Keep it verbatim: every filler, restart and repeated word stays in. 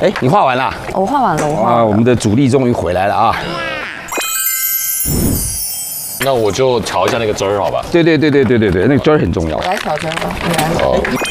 哎，你画完了？ 我画完了，我画完啊， 了。 我们的主力终于回来了啊！ 那我就调一下那个汁儿，好吧？ 对对对对对对对，那个汁儿很重要我。来调针吧，你来。